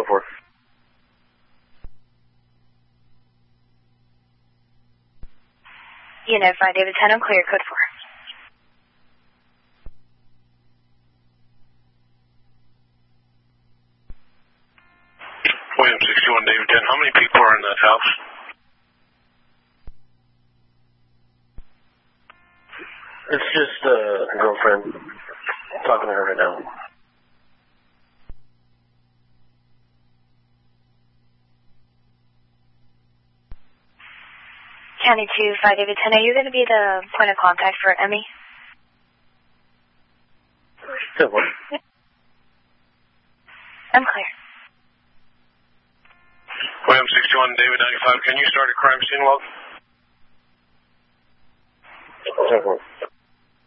Code 4. Unit 5, David 10, I'm clear. Code 4. William 61, David 10. How many people are in that house? It's just a girlfriend. I'm talking to her right now. County 2, 5, David 10, are you going to be the point of contact for Emmy? Still what? I'm clear. William 61, David 95. Can you start a crime scene log? Still what?